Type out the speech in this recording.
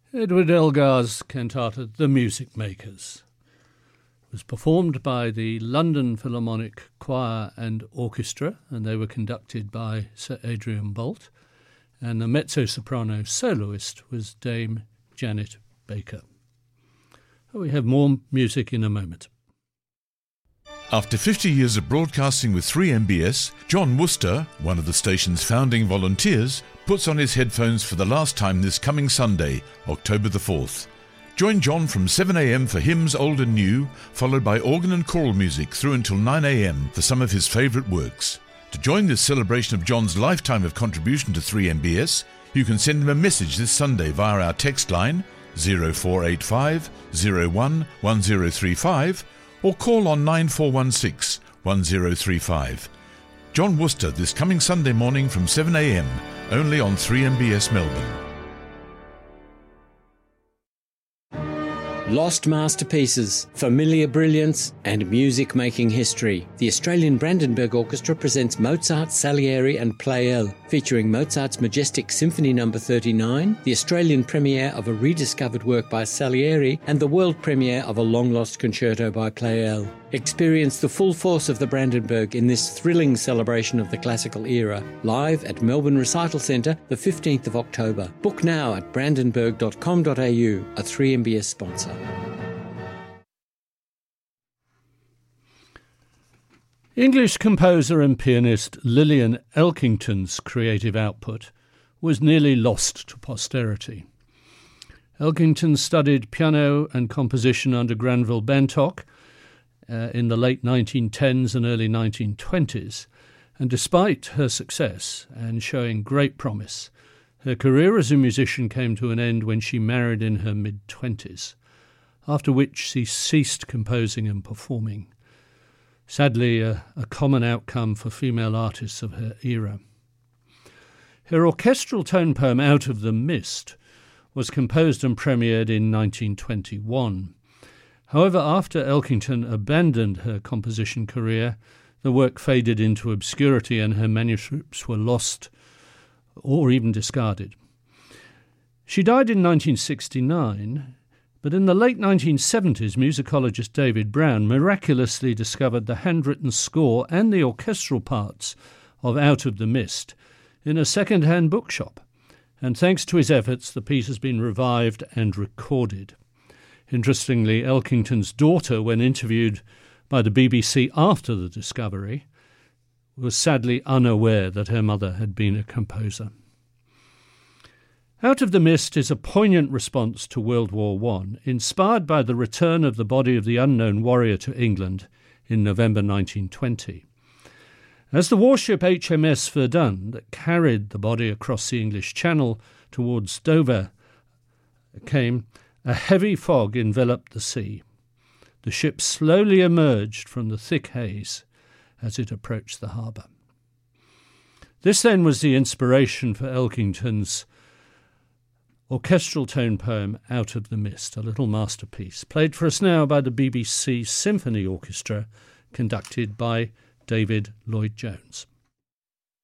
Edward Elgar's cantata The Music Makers was performed by the London Philharmonic Choir and Orchestra, and they were conducted by Sir Adrian Boult, and the mezzo-soprano soloist was Dame Janet Baker. We have more music in a moment. After 50 years of broadcasting with 3MBS, John Worcester, one of the station's founding volunteers, puts on his headphones for the last time this coming Sunday, October the 4th. Join John from 7 a.m. for hymns old and new, followed by organ and choral music through until 9 a.m. for some of his favourite works. To join this celebration of John's lifetime of contribution to 3MBS, you can send him a message this Sunday via our text line 0485 01 1035 or call on 9416 1035. John Worcester this coming Sunday morning from 7 a.m, only on 3MBS Melbourne. Lost masterpieces, familiar brilliance, and music-making history. The Australian Brandenburg Orchestra presents Mozart, Salieri and Pleyel, featuring Mozart's majestic Symphony No. 39, the Australian premiere of a rediscovered work by Salieri, and the world premiere of a long-lost concerto by Pleyel. Experience the full force of the Brandenburg in this thrilling celebration of the classical era, live at Melbourne Recital Centre, the 15th of October. Book now at brandenburg.com.au, a 3MBS sponsor. English composer and pianist Lillian Elkington's creative output was nearly lost to posterity. Elkington studied piano and composition under Granville Bantock in the late 1910s and early 1920s, and despite her success and showing great promise, her career as a musician came to an end when she married in her mid-20s, after which she ceased composing and performing. Sadly, a common outcome for female artists of her era. Her orchestral tone poem Out of the Mist was composed and premiered in 1921. However, after Elkington abandoned her composition career, the work faded into obscurity and her manuscripts were lost or even discarded. She died in 1969, but in the late 1970s, musicologist David Brown miraculously discovered the handwritten score and the orchestral parts of Out of the Mist in a second-hand bookshop, and thanks to his efforts, the piece has been revived and recorded. Interestingly, Elkington's daughter, when interviewed by the BBC after the discovery, was sadly unaware that her mother had been a composer. Out of the Mist is a poignant response to World War I, inspired by the return of the body of the unknown warrior to England in November 1920. As the warship HMS Verdun, that carried the body across the English Channel towards Dover, came, a heavy fog enveloped the sea. The ship slowly emerged from the thick haze as it approached the harbour. This then was the inspiration for Elkington's orchestral tone poem Out of the Mist, a little masterpiece, played for us now by the BBC Symphony Orchestra, conducted by David Lloyd-Jones.